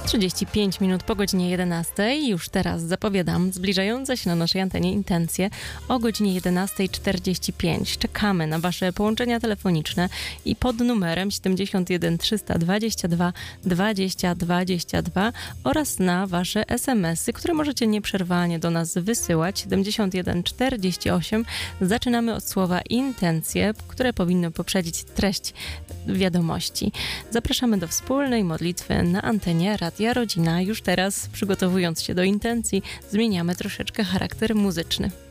35 minut po godzinie 11. Już teraz zapowiadam zbliżające się na naszej antenie intencje o godzinie 11:45. Czekamy na Wasze połączenia telefoniczne i pod numerem 71 322 20 22 oraz na Wasze SMS-y, które możecie nieprzerwanie do nas wysyłać. 7148. Zaczynamy od słowa intencje, które powinno poprzedzić treść wiadomości. Zapraszamy do wspólnej modlitwy na antenie Radia Rodzina. Już teraz, przygotowując się do intencji, zmieniamy troszeczkę charakter muzyczny.